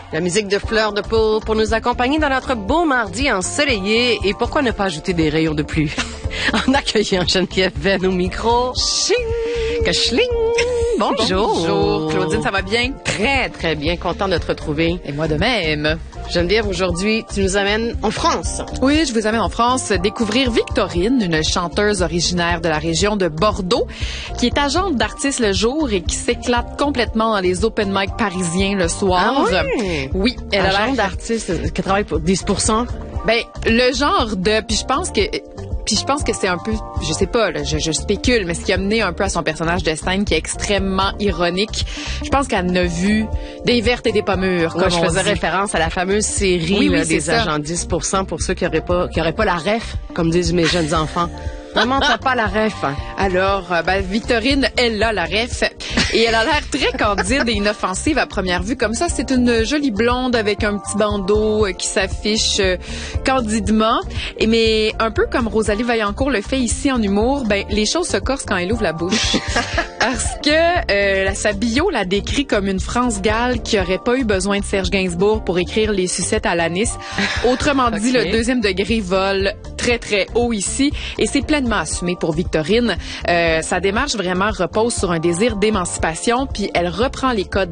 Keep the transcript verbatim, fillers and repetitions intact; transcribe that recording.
La musique de Fleur de Peau pour nous accompagner dans notre beau mardi ensoleillé. Et pourquoi ne pas ajouter des rayons de pluie en accueillant Geneviève Venn au micro. Ching! Que chling! Bonjour! Bonjour! Claudine, ça va bien? Très, très bien. Content de te retrouver. Et moi de même. Geneviève, aujourd'hui, tu nous amènes en France. Oui, je vous amène en France découvrir Victorine, une chanteuse originaire de la région de Bordeaux, qui est agente d'artistes le jour et qui s'éclate complètement dans les open mic parisiens le soir. Ah oui? Oui, elle a Agente l'air d'artiste qui travaille pour dix pour cent. Ben, le genre de... Puis je pense que... Puis je pense que c'est un peu, je sais pas, là, je, je spécule, mais ce qui a mené un peu à son personnage de scène qui est extrêmement ironique. Je pense qu'elle en a vu des vertes et des pas mûres, comme Moi, je on faisais dit. référence à la fameuse série Oui, oui, là, c'est des ça. agents dix pour cent pour ceux qui n'auraient pas, qui auraient pas la ref, comme disent mes jeunes enfants. Maman, t'as pas la ref. Hein? Alors, euh, ben, Victorine, elle a la ref. Et elle a l'air très candide et inoffensive à première vue. Comme ça, c'est une jolie blonde avec un petit bandeau euh, qui s'affiche euh, candidement. Et mais un peu comme Rosalie Vaillancourt le fait ici en humour, ben les choses se corsent quand elle ouvre la bouche. Parce que euh, la- sa bio la décrit comme une France Gall qui aurait pas eu besoin de Serge Gainsbourg pour écrire les sucettes à l'anis. Autrement dit, Ok. le deuxième degré vole très, très haut ici. Et c'est pleinement assumé pour Victorine. Euh, sa démarche vraiment repose sur un désir d'émancipation, puis elle reprend les codes